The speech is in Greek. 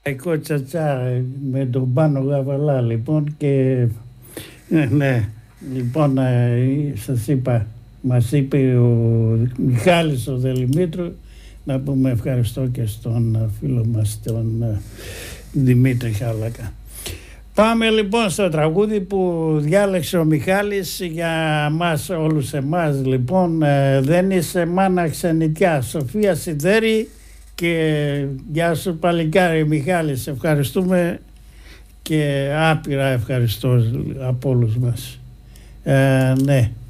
Εγώ τσατσά με τον Πάνο Γαβαλά λοιπόν και ναι, λοιπόν σας είπα, μας είπε ο Μιχάλης ο Δελημήτρου να πούμε ευχαριστώ και στον φίλο μας τον Δημήτρη Χάλακα. Πάμε λοιπόν στο τραγούδι που διάλεξε ο Μιχάλης για μας όλους εμάς λοιπόν, δεν είσαι μάνα ξενιτιά, Σοφία Σιδέρη. Και γεια σου παλικάρι Μιχάλη, σε ευχαριστούμε και άπειρα ευχαριστώ από όλους μας. Ναι.